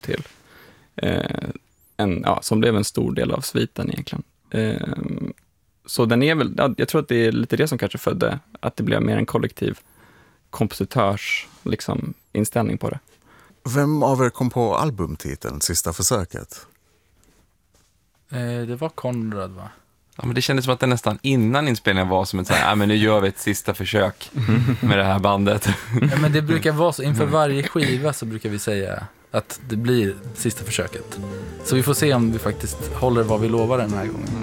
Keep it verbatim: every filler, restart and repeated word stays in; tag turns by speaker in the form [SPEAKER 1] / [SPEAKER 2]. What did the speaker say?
[SPEAKER 1] till. Eh, en, ja, som blev en stor del av sviten egentligen. Eh, så den är väl, ja, jag tror att det är lite det som kanske födde att det blev mer en kollektiv kompositörs liksom, inställning på det.
[SPEAKER 2] Vem av er kom på albumtiteln Sista försöket?
[SPEAKER 3] Eh, det var Konrad, va?
[SPEAKER 4] Ja, men det kändes som att det nästan innan inspelningen var som ett så här, ja, men nu gör vi ett sista försök med det här bandet.
[SPEAKER 3] Ja, men det brukar vara så, inför varje skiva så brukar vi säga att det blir sista försöket. Så vi får se om vi faktiskt håller vad vi lovar den här gången.